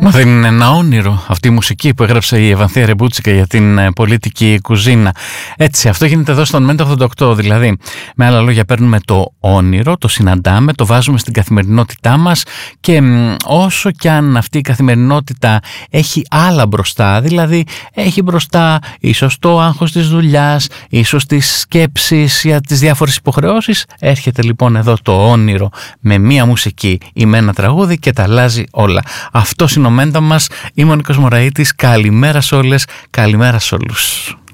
Μα δεν είναι ένα όνειρο αυτή η μουσική που έγραψε η Ευανθία Ρεμπούτσικα για την πολιτική κουζίνα? Έτσι, αυτό γίνεται εδώ στον Μέντο 88. Δηλαδή, με άλλα λόγια, παίρνουμε το όνειρο, το συναντάμε, το βάζουμε στην καθημερινότητά μας και όσο κι αν αυτή η καθημερινότητα έχει άλλα μπροστά, δηλαδή έχει μπροστά ίσως το άγχος της δουλειάς, ίσως τις σκέψεις για τις διάφορες υποχρεώσεις, έρχεται λοιπόν εδώ το όνειρο με μία μουσική ή με ένα τραγούδι και τα αλλάζει όλα. Αυτό είναι ο Μέντα μας. Είμαι ο Νίκος Μωραΐτης. Καλημέρα σε όλες, καλημέρα σε όλους.